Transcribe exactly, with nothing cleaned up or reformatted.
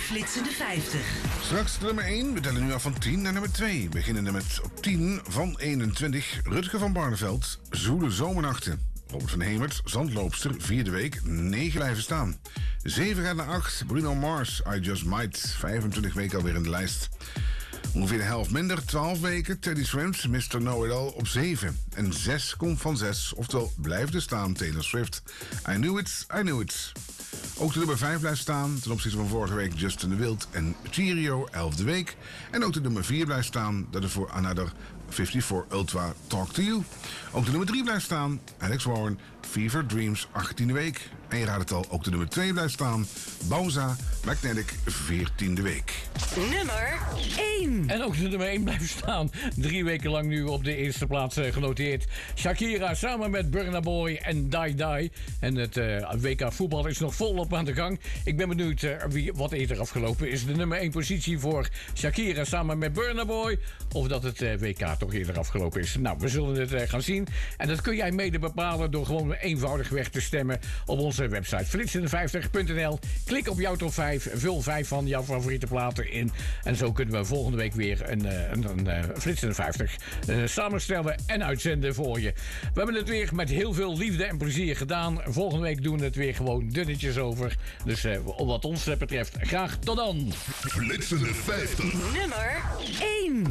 Flitsende vijftig. Straks de nummer één. We tellen nu af van tien naar nummer twee. Beginnende met op tien van eenentwintig. Rutger van Barneveld, Zoele Zomernachten. Robert van Hemert, Zandloopster, vierde week, negen blijven staan. zeven gaat naar acht. Bruno Mars, I Just Might, vijfentwintig weken alweer in de lijst. Ongeveer de helft minder, twaalf weken. Teddy Swims, mister Know-It-All op zeven. En zes komt van zes, oftewel blijft er staan, Taylor Swift. I Knew It, I Knew It. Ook de nummer vijf blijft staan, ten opzichte van vorige week Justin de Wild en Cheerio, elfde week. En ook de nummer vier blijft staan, dat is voor Another vijfenvijftig Ultra Talk To You. Ook de nummer drie blijft staan, Alex Warren, Fever Dreams, achttiende week. En je raadt het al, ook de nummer twee blijft staan, Bauza, Magnetic, veertiende week. Nummer één. En ook de nummer één blijft staan. Drie weken lang nu op de eerste plaats uh, genoteerd. Shakira samen met Burna Boy en Die Die. En het uh, W K voetbal is nog volop aan de gang. Ik ben benieuwd uh, wie, wat eerder afgelopen is. De nummer één positie voor Shakira samen met Burna Boy. Of dat het uh, W K toch eerder afgelopen is. Nou, we zullen het uh, gaan zien. En dat kun jij mede bepalen door gewoon eenvoudigweg te stemmen op onze website flitsende vijftig punt n l. Klik op jouw top vijf. Vul vijf van jouw favoriete platen in. En zo kunnen we volgende week weer een, een, een, een Flitsende vijftig uh, samenstellen en uitzenden voor je. We hebben het weer met heel veel liefde en plezier gedaan. Volgende week doen we het weer gewoon dunnetjes over. Dus uh, wat ons betreft, graag tot dan. Flitsende vijftig. Nummer één.